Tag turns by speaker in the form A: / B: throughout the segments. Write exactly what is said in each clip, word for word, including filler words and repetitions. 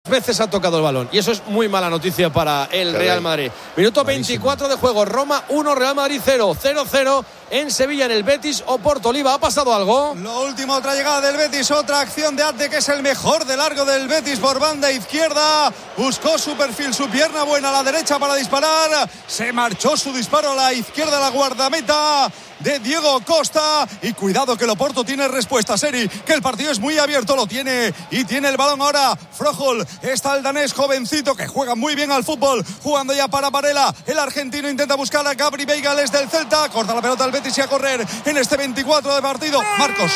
A: veces ha tocado el balón y eso es muy mala noticia para el Real Madrid. Minuto veinticuatro de juego, Roma uno, Real Madrid cero, cero cero en Sevilla, en el Betis Oporto. Oliva, ¿ha pasado algo?
B: Lo último, otra llegada del Betis, otra acción de Ate, que es el mejor de largo del Betis por banda izquierda. Buscó su perfil, su pierna buena a la derecha para disparar. Se marchó su disparo a la izquierda, la guardameta de Diego Costa. Y cuidado que el Oporto tiene respuesta, Seri, que el partido es muy abierto, lo tiene y tiene el balón ahora Froholt. Está el danés jovencito que juega muy bien al fútbol, jugando ya para Varela. El argentino intenta buscar a Gabri Weigl del Celta, corta la pelota al Betis y a correr en este veinticuatro de partido. Marcos.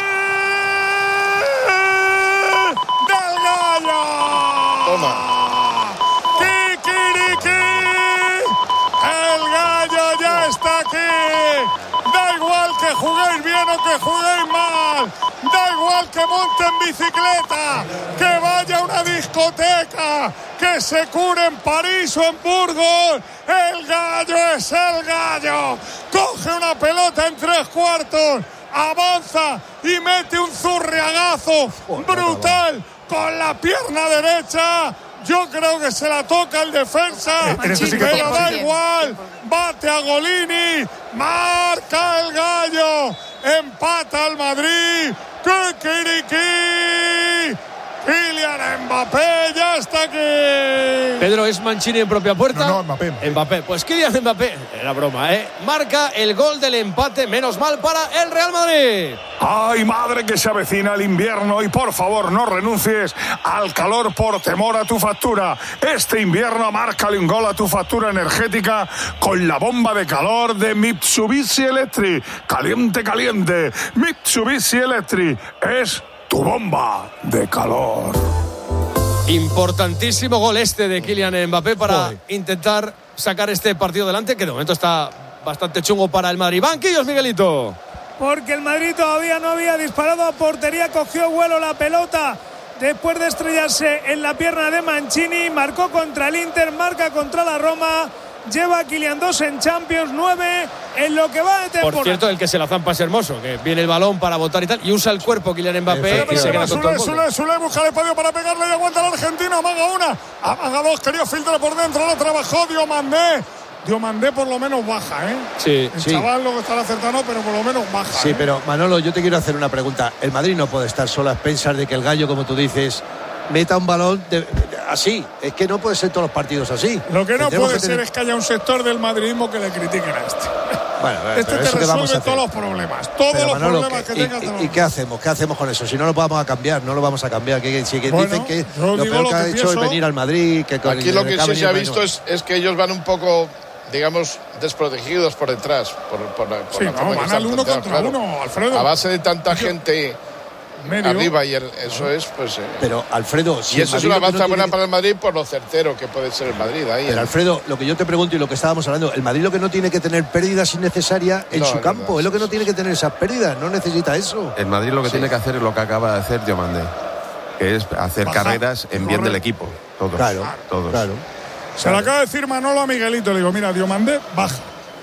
C: ¡Del Gallo!
D: Toma.
C: ¡Kikiriki! El Gallo ya está aquí. Da igual que juguéis bien o que juguéis mal. Da igual que monten bicicleta, que vaya a una discoteca, que se cure en París o en Burgos. El Gallo es el Gallo. Coge una pelota en tres cuartos, avanza y mete un zurriagazo brutal con la pierna derecha. Yo creo que se la toca el defensa,
E: eh,
C: pero sí da igual. Bate a Golini, marca el Gallo, empata al Madrid. ¡Kikiriki! Kylian Mbappé ya está aquí.
A: Pedro, ¿es Mancini en propia puerta?
E: No, no, Mbappé.
A: Mbappé, pues Kylian Mbappé, era broma, ¿eh? Marca el gol del empate, menos mal para el Real Madrid.
C: Ay, madre, que se avecina el invierno y por favor no renuncies al calor por temor a tu factura. Este invierno márcale un gol a tu factura energética con la bomba de calor de Mitsubishi Electric. Caliente, caliente. Mitsubishi Electric es tu bomba de calor.
A: Importantísimo gol este de Kylian Mbappé para
E: Joder.
A: intentar sacar este partido adelante, que de momento está bastante chungo para el Madrid. Banquillos, Miguelito.
F: Porque el Madrid todavía no había disparado a portería, cogió vuelo la pelota después de estrellarse en la pierna de Mancini, marcó contra el Inter, marca contra la Roma, lleva a Kylian dos en Champions, nueve en lo que va de temporada.
A: Por cierto, el que se la zampa es Hermoso, que viene el balón para botar y tal, y usa el cuerpo Kylian Mbappé y se queda con todo el mundo.
C: Sule, Sule, busca el espacio para pegarle y aguanta el argentino, amaga una, amaga dos, quería filtrar por dentro, lo trabajó Diomandé. Diomandé por lo menos baja, ¿eh?
A: Sí,
C: el
G: sí.
C: chaval lo que estará acertando, pero por lo menos baja.
G: Sí,
C: ¿eh?
G: pero Manolo, yo te quiero hacer una pregunta. El Madrid no puede estar solo a expensas de que el Gallo, como tú dices, meta un balón de, de, así. Es que no puede ser todos los partidos así.
C: Lo que no
G: Tendremos
C: puede
G: que
C: ser
G: tener...
C: es que haya un sector del madridismo que le critiquen a este.
G: Bueno,
C: este te resuelve todos los problemas. Todos
G: pero,
C: los
G: Manolo,
C: problemas
G: ¿qué,
C: que tengas.
G: y, y, ¿Y qué hacemos? ¿Qué hacemos con eso? Si no lo vamos a cambiar, no lo vamos a cambiar. Que, si que
C: bueno,
G: dicen que
C: lo
G: lo peor
C: lo
G: que ha
C: que
G: hecho
C: pienso...
G: es venir al Madrid. Que con
D: Aquí
G: el,
D: lo que sí se ha visto
G: bueno.
D: es, es que ellos van un poco, digamos, desprotegidos por detrás. Por, por, por
C: sí,
D: la
C: no, van al uno contra
D: claro.
C: uno, Alfredo.
D: A base de tanta gente
C: medio.
D: arriba y el, eso es, pues... Eh,
G: pero, Alfredo... Si
D: y eso es una avanza
G: no
D: buena
G: que...
D: para el Madrid por lo certero que puede ser el Madrid ahí.
G: Pero,
D: ¿eh?
G: Alfredo, lo que yo te pregunto y lo que estábamos hablando, el Madrid lo que no tiene que tener pérdidas innecesarias en
D: no,
G: su
D: no,
G: campo,
D: no,
G: es lo que
D: sí,
G: no tiene que tener esas pérdidas, no necesita eso.
H: El Madrid lo que
D: sí.
H: tiene que hacer es lo que acaba de hacer Diomandé, que es hacer
C: Baja,
H: carreras en bien
C: corre.
H: del equipo. Todos,
G: Claro,
H: todos.
G: claro.
C: Se lo acaba de decir Manolo a Miguelito. Le digo, mira, Diomandé, baja.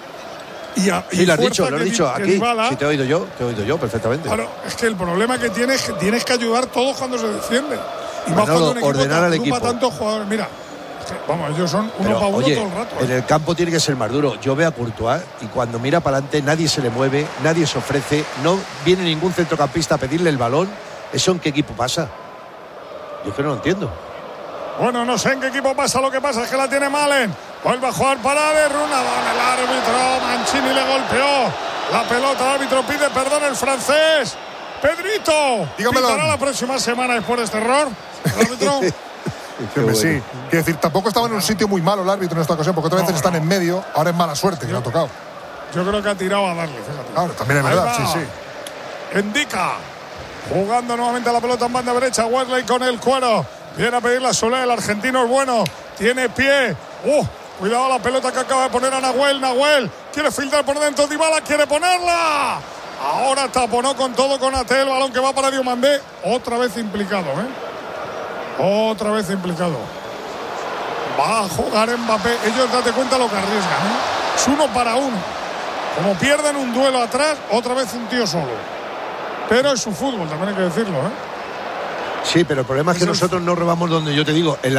C: Y, a,
G: Sí,
C: y
G: lo has
C: fuerza
G: dicho, lo has
C: que
G: dicho
C: Di- que
G: aquí.
C: Dybala,
G: Si te he oído yo, te he oído yo perfectamente.
C: Claro, es que el problema que tienes es que tienes que ayudar todos cuando se defiende. Y más
G: Manolo,
C: cuando un equipo
G: ordenar
C: te
G: al
C: agrupa
G: equipo.
C: tantos jugadores. Mira, es que, vamos, ellos son uno
G: Pero,
C: para uno
G: oye,
C: todo el rato.
G: en
C: ¿eh?
G: el campo tiene que ser más duro. Yo veo a Courtois y cuando mira para adelante nadie se le mueve, nadie se ofrece, no viene ningún centrocampista a pedirle el balón. ¿Eso en qué equipo pasa? Yo es que no lo entiendo.
C: Bueno, no sé en qué equipo pasa, lo que pasa es que la tiene Malen. Vuelve a jugar para de Runadón, el árbitro Mancini le golpeó la pelota, el árbitro pide perdón el francés. Pedrito,
E: Dígamelo.
C: ¿pitará la próxima semana después de este error? El árbitro.
E: Que me sí. Quiero decir, tampoco estaba en un sitio muy malo el árbitro en esta ocasión, porque otras
C: No,
E: veces están
C: no.
E: en medio, ahora es mala suerte que le ha tocado.
C: Yo creo que ha tirado a darle, fíjate.
E: Claro, también es
C: Ahí
E: verdad,
C: va.
E: sí, sí.
C: Indica, jugando nuevamente la pelota en banda derecha, Wesley con el cuero. Viene a pedir la Solé, el argentino es bueno, tiene pie. Uh, cuidado la pelota que acaba de poner a Nahuel. Nahuel quiere filtrar por dentro, Dybala quiere ponerla. Ahora taponó con todo con Ate, el balón que va para Diomandé. Otra vez implicado, ¿eh? Otra vez implicado. Va a jugar Mbappé. Ellos, date cuenta lo que arriesgan, ¿eh? Es uno para uno. Como pierden un duelo atrás, otra vez un tío solo. Pero es su fútbol, también hay que decirlo, ¿eh?
G: Sí, pero el problema es que nosotros no robamos donde yo te digo, en la